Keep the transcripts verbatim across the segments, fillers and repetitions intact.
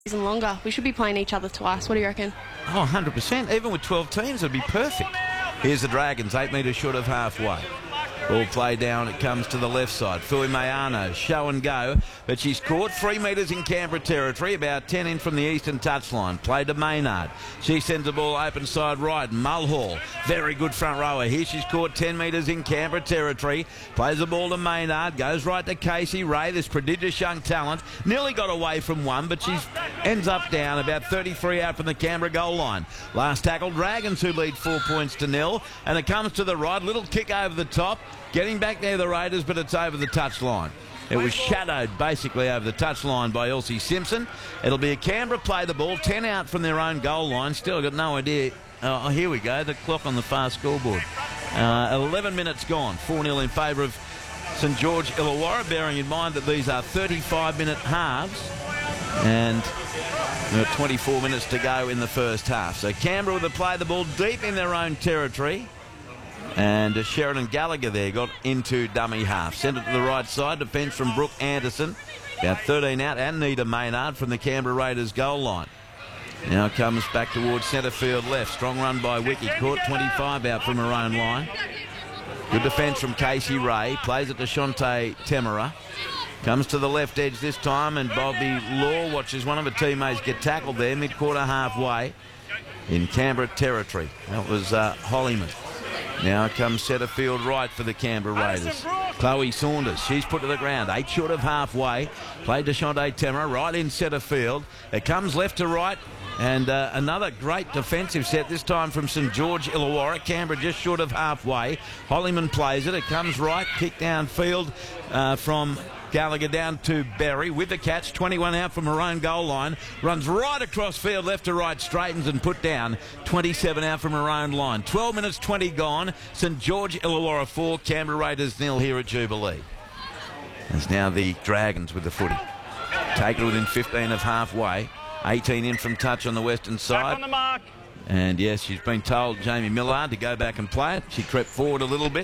season longer. We should be playing each other twice. What do you reckon? Oh, one hundred percent. Even with twelve teams, it'd be perfect. Here's the Dragons, eight metres short of halfway. Ball play down, it comes to the left side. Fui Mayano, show and go, but she's caught three metres in Canberra territory, about ten in from the eastern touchline. Play to Maynard. She sends the ball open side right. Mulhall, very good front rower. Here she's caught ten metres in Canberra territory. Plays the ball to Maynard, goes right to Casey Ray, this prodigious young talent. Nearly got away from one, but she ends up down about thirty-three out from the Canberra goal line. Last tackle, Dragons, who lead four points to nil, and it comes to the right. Little kick over the top. Getting back there, the Raiders, but it's over the touchline. It was shadowed basically over the touchline by Elsie Simpson. It'll be a Canberra play the ball, ten out from their own goal line. Still got no idea. Oh, here we go, the clock on the far scoreboard. Uh, eleven minutes gone, four nil in favour of St George Illawarra, bearing in mind that these are thirty-five minute halves. And there are twenty-four minutes to go in the first half. So Canberra will play the ball deep in their own territory. And uh, Sheridan Gallagher there got into dummy half. Sent it to the right side. Defence from Brooke Anderson. About thirteen out. And Nita Maynard from the Canberra Raiders goal line. Now comes back towards centre field left. Strong run by Wiki. Caught twenty-five out from her own line. Good defence from Casey Ray. Plays it to Shante Temera. Comes to the left edge this time. And Bobby Law watches one of her teammates get tackled there. Mid-quarter halfway in Canberra territory. That was uh, Hollyman. Now comes centre field right for the Canberra Raiders. Chloe Saunders, she's put to the ground, eight short of halfway. Played to Shante Temera, right in centre field. It comes left to right, and uh, another great defensive set, this time from St George Illawarra. Canberra just short of halfway. Hollyman plays it, it comes right, kick downfield uh, from Gallagher down to Berry with the catch, twenty-one out from her own goal line, runs right across field, left to right, straightens and put down, twenty-seven out from her own line. twelve minutes twenty gone, St George Illawarra four, Canberra Raiders nil here at Jubilee. There's now the Dragons with the footy. Take it within fifteen of halfway, eighteen in from touch on the western side. Back on the mark. And yes, she's been told, Jamie Millard, to go back and play it. She crept forward a little bit.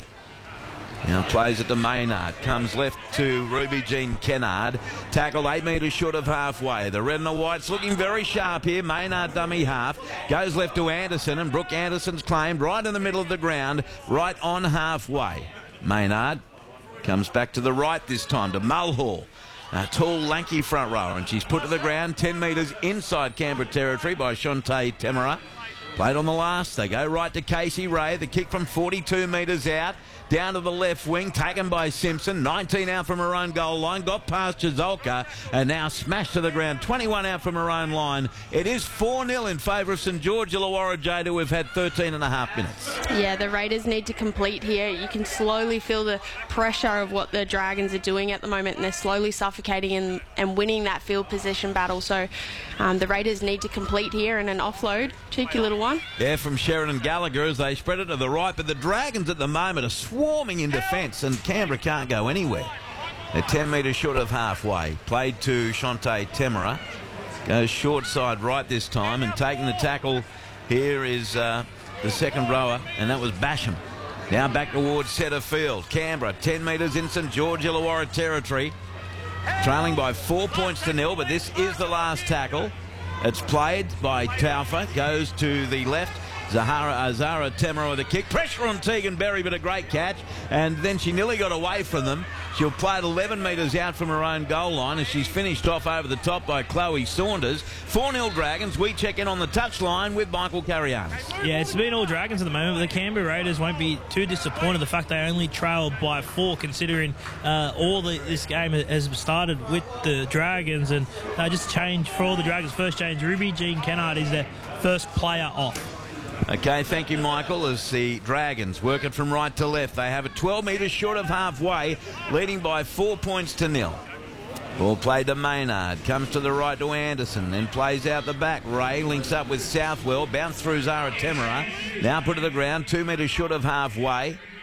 Now plays it to Maynard. Comes left to Ruby Jean Kennard. Tackled eight metres short of halfway. The red and the white's looking very sharp here. Maynard dummy half. Goes left to Anderson, and Brooke Anderson's claimed right in the middle of the ground, right on halfway. Maynard comes back to the right this time to Mulhall. A tall, lanky front rower, and she's put to the ground ten metres inside Canberra territory by Shante Temera. Played on the last. They go right to Casey Ray. The kick from forty-two metres out. Down to the left wing, taken by Simpson. nineteen out from her own goal line. Got past Chizolka and now smashed to the ground. twenty-one out from her own line. It is four nil in favour of St George Illawarra, Jada. We've had thirteen and a half minutes. Yeah, the Raiders need to complete here. You can slowly feel the pressure of what the Dragons are doing at the moment, and they're slowly suffocating and, and winning that field possession battle. So um, the Raiders need to complete here, and an offload. Cheeky little one. Yeah, from Sheridan Gallagher as they spread it to the right, but the Dragons at the moment are swarming in defence, and Canberra can't go anywhere. They're ten metres short of halfway. Played to Shante Temera. Goes short side right this time, and taking the tackle here is uh, the second rower, and that was Basham. Now back towards centre field. Canberra, ten metres in St George Illawarra territory. Trailing by four points to nil, but this is the last tackle. It's played by Taufa. Goes to the left. Zahara Azara Temera with a kick. Pressure on Tegan Berry, but a great catch. And then she nearly got away from them. She'll play it eleven metres out from her own goal line, and she's finished off over the top by Chloe Saunders. four nil Dragons. We check in on the touchline with Michael Carrianis. Yeah, it's been all Dragons at the moment. The Canberra Raiders won't be too disappointed the fact they only trailed by four, considering uh, all the, this game has started with the Dragons. And uh, just change for all the Dragons. First change, Ruby Jean Kennard is their first player off. Okay, thank you, Michael. As the Dragons working from right to left, they have it twelve metres short of halfway, leading by four points to nil. Ball played to Maynard, comes to the right to Anderson, then plays out the back. Ray links up with Southwell, bounced through Zara Temera, now put to the ground, two metres short of halfway.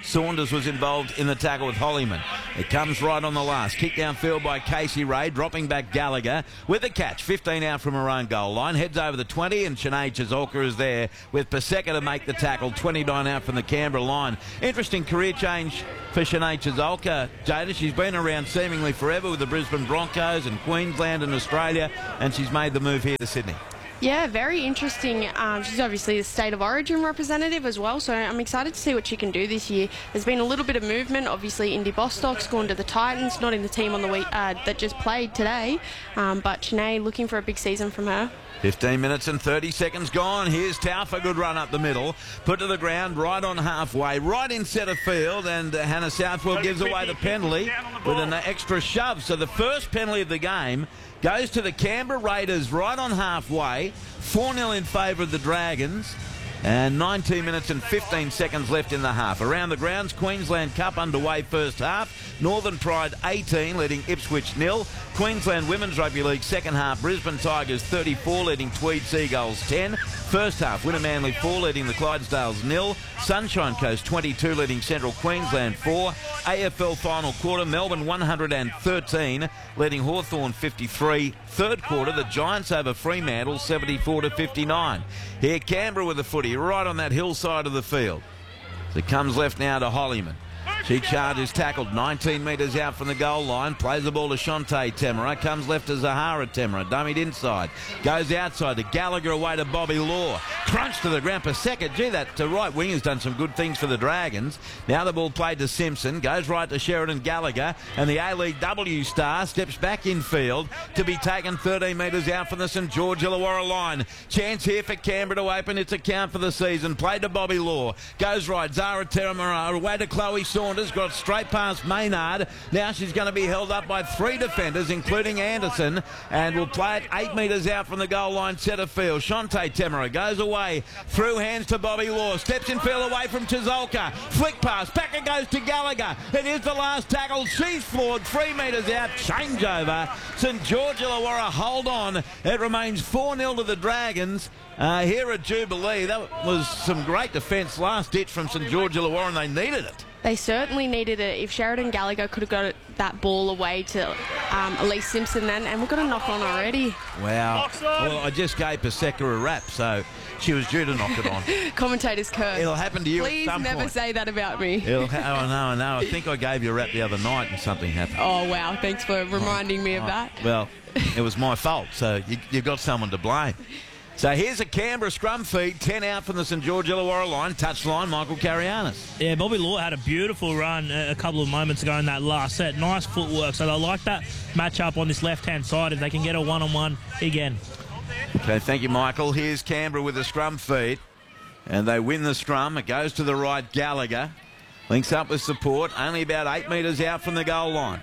Saunders was involved in the tackle with Hollyman. It comes right on the last. Kick downfield by Casey Ray, dropping back Gallagher with the catch. fifteen out from her own goal line. Heads over the twenty, and Sinead Chizolka is there with Paseka to make the tackle. twenty-nine out from the Canberra line. Interesting career change for Sinead Chizolka, Jada. She's been around seemingly forever with the Brisbane Broncos and Queensland and Australia, and she's made the move here to Sydney. Yeah, very interesting. Um, she's obviously the State of Origin representative as well, so I'm excited to see what she can do this year. There's been a little bit of movement. Obviously, Indy Bostock's gone to the Titans, not in the team on the week uh, that just played today, um, but Sinead looking for a big season from her. fifteen minutes and thirty seconds gone. Here's Taufa, good run up the middle. Put to the ground, right on halfway, right in centre field, and uh, Hannah Southwell gives away the penalty with an extra shove. So the first penalty of the game goes to the Canberra Raiders right on halfway. four nil in favour of the Dragons. And nineteen minutes and fifteen seconds left in the half. Around the grounds, Queensland Cup underway first half. Northern Pride eighteen, leading Ipswich nil. Queensland Women's Rugby League second half. Brisbane Tigers thirty-four, leading Tweed Seagulls ten. First half, Winner Manly four, leading the Clydesdales nil. Sunshine Coast twenty-two, leading Central Queensland four. A F L final quarter, Melbourne one hundred thirteen, leading Hawthorn fifty-three. Third quarter, the Giants over Fremantle seventy-four to fifty-nine. Here, Canberra with the footy right on that hillside of the field. It comes left now to Hollyman. She charges, tackled nineteen metres out from the goal line. Plays the ball to Shante Temera. Comes left to Zahara Temera. Dummied inside. Goes outside to Gallagher, away to Bobby Law. Crunch to the ground. Paseka. Gee, that uh, right wing has done some good things for the Dragons. Now the ball played to Simpson. Goes right to Sheridan Gallagher. And the A-League W star steps back in field to be taken thirteen metres out from the St George Illawarra line. Chance here for Canberra to open its account for the season. Played to Bobby Law. Goes right. Zahara Temera away to Chloe Saunders. Got straight past Maynard. Now she's going to be held up by three defenders, including Anderson, and will play it eight metres out from the goal line, centre field. Shante Temera goes away, through hands to Bobby Law, steps in field away from Chizolka. Flick pass, back it goes to Gallagher. It is the last tackle. She's floored, three metres out, changeover. St George Illawarra hold on. It remains four nil to the Dragons. Uh, here at Jubilee, that was some great defence, last ditch from St George Illawarra, and they needed it. They certainly needed it. If Sheridan Gallagher could have got it, that ball away to um, Elise Simpson then, and we've got a knock on already. Wow. Well, I just gave Paseka a rap, so she was due to knock it on. Commentator's curse. It'll happen to you Please at some never point. say that about me. It'll ha- oh, no, I know. I think I gave you a rap the other night and something happened. Oh, wow. Thanks for reminding oh, me of oh. that. Well, it was my fault, so you, you've got someone to blame. So here's a Canberra scrum feed, ten out from the St George Illawarra line, touchline, Michael Carianis. Yeah, Bobby Law had a beautiful run a couple of moments ago in that last set. Nice footwork, so they like that match-up on this left-hand side if they can get a one-on-one again. Okay, thank you, Michael. Here's Canberra with a scrum feed, and they win the scrum. It goes to the right, Gallagher. Links up with support, only about eight metres out from the goal line.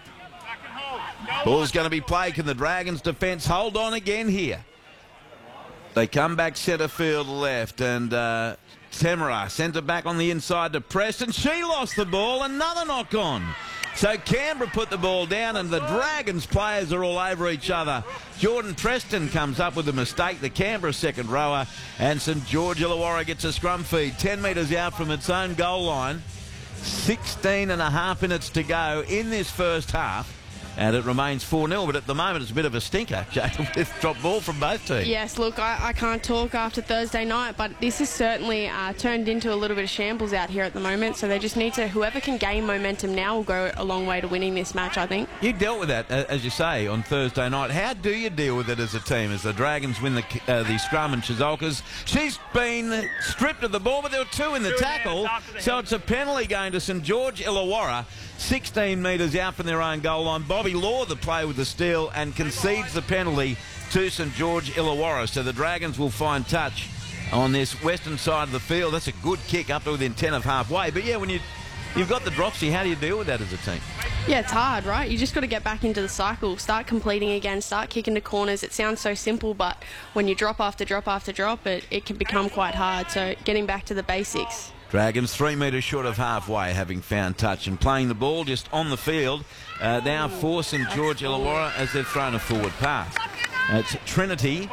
Ball's going to be played. Can the Dragons' defence hold on again here? They come back centre field left, and uh, Temera sent it back on the inside to Preston. She lost the ball. Another knock on. So Canberra put the ball down, and the Dragons players are all over each other. Jordan Preston comes up with a mistake, the Canberra second rower, and St George Illawarra gets a scrum feed ten metres out from its own goal line. sixteen and a half minutes to go in this first half. And it remains four nil, but at the moment it's a bit of a stinker, with drop ball from both teams. Yes, look, I, I can't talk after Thursday night, but this has certainly uh, turned into a little bit of shambles out here at the moment, so they just need to, whoever can gain momentum now will go a long way to winning this match, I think. You dealt with that, as you say, on Thursday night. How do you deal with it as a team, as the Dragons win the, uh, the scrum and Chizolka's? She's been stripped of the ball, but there were two in the tackle, so it's a penalty going to St George Illawarra. sixteen metres out from their own goal line. Bobby Law, the play with the steal, and concedes the penalty to St George Illawarra. So the Dragons will find touch on this western side of the field. That's a good kick up to within ten of halfway. But yeah, when you, you've got the dropsy, how do you deal with that as a team? Yeah, it's hard, right? You just got to get back into the cycle, start completing again, start kicking to corners. It sounds so simple, but when you drop after drop after drop, it, it can become quite hard. So getting back to the basics. Dragons three metres short of halfway, having found touch and playing the ball just on the field. Uh, now for St George Illawarra as they've thrown a forward pass. It's Trinity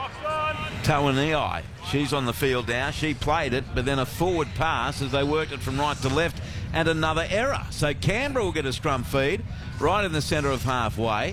Tawaniai. She's on the field now. She played it, but then a forward pass as they worked it from right to left. and another error. So Canberra will get a scrum feed right in the centre of halfway,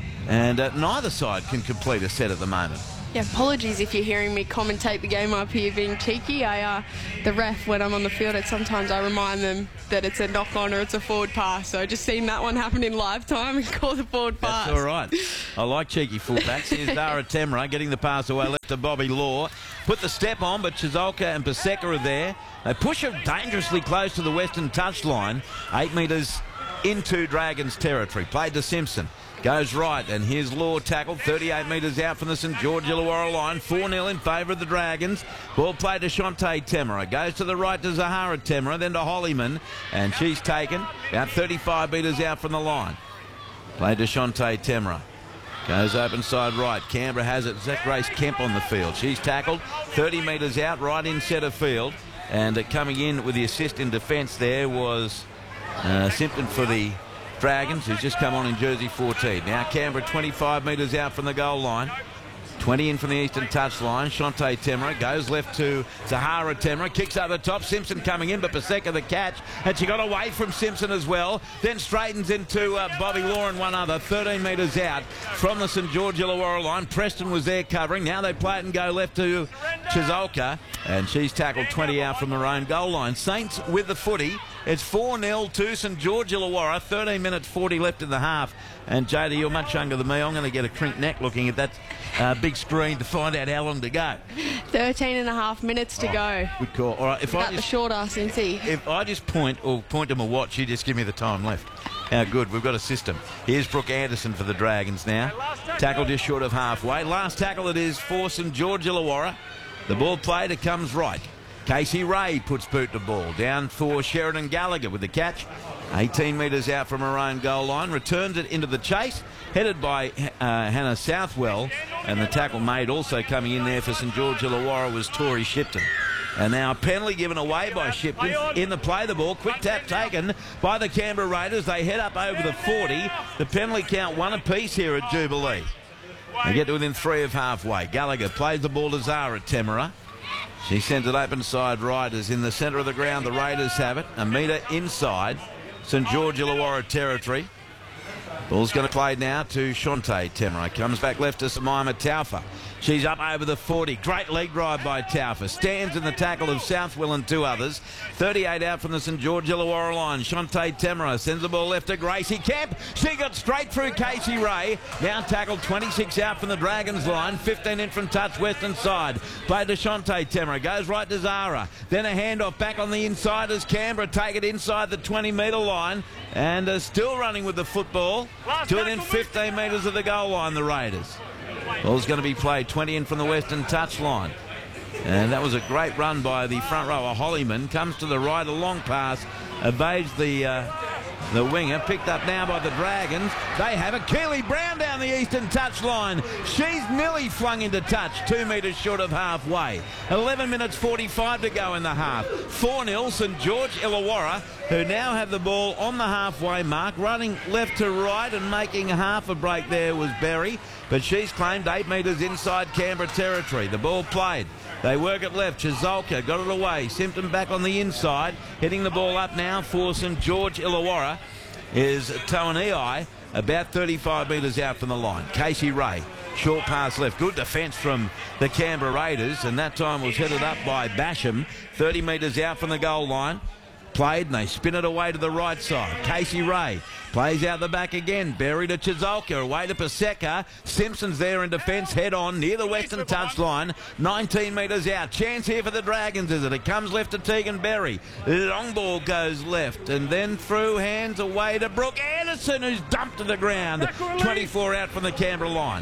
and uh, neither side can complete a set at the moment. Yeah, apologies if you're hearing me commentate the game up here being cheeky. I, uh, the ref, when I'm on the field, it, sometimes I remind them that it's a knock-on or it's a forward pass. So I just seen that one happen in live time and call the forward pass. That's all right. I like cheeky fullbacks. Here's Dara Temra getting the pass away left to Bobby Law. Put the step on, but Chizolka and Paseka are there. They push it dangerously close to the western touchline. Eight metres into Dragons territory. Played to Simpson. Goes right, and here's Law tackled thirty-eight metres out from the St George Illawarra line. four nil in favour of the Dragons. Ball played to Shante Temera. Goes to the right to Zahara Temera, then to Hollyman, and she's taken about thirty-five metres out from the line. Played to Shante Temera. Goes open side right. Canberra has it. Zach Grace Kemp on the field. She's tackled thirty metres out, right in centre field. And uh, coming in with the assist in defence there was uh, Simpson for the Dragons, who's just come on in jersey fourteen. Now Canberra twenty-five metres out from the goal line. twenty in from the eastern touchline. Shante Temera goes left to Zahara Temera. Kicks over the top. Simpson coming in, but Paseka the catch. And she got away from Simpson as well. Then straightens into uh, Bobby Law and one other. thirteen metres out from the St George Illawarra line. Preston was there covering. Now they play it and go left to Chizolka. And she's tackled twenty out from her own goal line. Saints with the footy. It's four nil to St George Illawarra. thirteen minutes forty left in the half. And Jada, you're much younger than me. I'm going to get a crink neck looking at that uh, big screen to find out how long to go. thirteen and a half minutes to oh, go. Good call. All right, if About I just, the short ass N C. If I just point or point to my watch, you just give me the time left. How good. We've got a system. Here's Brooke Anderson for the Dragons now. Tackle just short of halfway. Last tackle it is for St George Illawarra. The ball played. It comes right. Casey Ray puts boot to ball. Down for Sheridan Gallagher with the catch. eighteen metres out from her own goal line. Returns it into the chase. Headed by uh, Hannah Southwell. And the tackle made also coming in there for St George Illawarra was Tori Shipton. And now a penalty given away by Shipton in the play the ball. Quick tap taken by the Canberra Raiders. They head up over the forty. The penalty count one apiece here at Jubilee. They get to within three of halfway. Gallagher plays the ball to Zahara Temera. She sends it open side right as in the centre of the ground. The Raiders have it. A metre inside St George Illawarra territory. Ball's going to play now to Shante Temera. Comes back left to Samaima Taufa. She's up over the forty. Great leg drive by Taufa. Stands in the tackle of Southwell and two others. thirty-eight out from the St George Illawarra line. Shante Temera sends the ball left to Gracie Kemp. She got straight through Casey Ray. Now tackled twenty-six out from the Dragons line. fifteen in from touch western side. Played to Shante Temera. Goes right to Zara. Then a handoff back on the inside as Canberra take it inside the twenty metre line. And uh, still running with the football. To within fifteen metres of the goal line, the Raiders. Ball's going to be played twenty in from the western touchline. And that was a great run by the front rower, Hollyman. Comes to the right, a long pass. Evades the uh, the winger. Picked up now by the Dragons. They have it. Keely Brown down the eastern touchline. She's nearly flung into touch. Two metres short of halfway. eleven minutes forty-five to go in the half. four nil St George Illawarra, who now have the ball on the halfway mark. Running left to right and making half a break there was Berry. But she's claimed eight metres inside Canberra territory. The ball played. They work it left. Chizolka got it away. Simpson back on the inside. Hitting the ball up now for St George Illawarra is Tawanei, about thirty-five metres out from the line. Casey Ray, short pass left. Good defence from the Canberra Raiders, and that time was headed up by Basham. thirty metres out from the goal line. Played and they spin it away to the right side. Casey Ray plays out the back again. Berry to Chizolka. Away to Paseka. Simpson's there in defence. Head on near the western touchline. nineteen metres out. Chance here for the Dragons, is it? It comes left to Tegan Berry. Long ball goes left. And then through hands away to Brooke Anderson, who's dumped to the ground. twenty-four out from the Canberra line.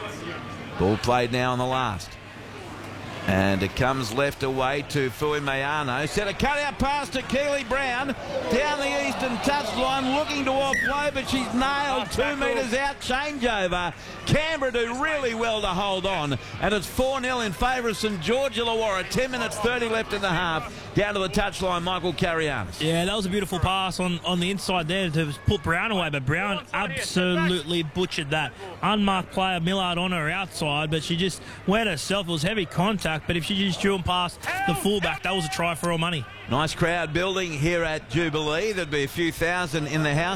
Ball played now on the last. And it comes left away to Fui Mayano. Set a cut-out pass to Keely Brown. Down the eastern touchline, looking to offload, but she's nailed. Two metres out, changeover. Canberra do really well to hold on. And it's four nil in favour of St George Illawarra. ten minutes thirty left in the half. Down to the touchline, Michael Carianis. Yeah, that was a beautiful pass on, on the inside there to put Brown away, but Brown absolutely butchered that. Unmarked player Millard on her outside, but she just went herself. It was heavy contact. halfback, but if she just drew him past the fullback, that was a try for all money. Nice crowd building here at Jubilee. There'd be a few thousand in the house.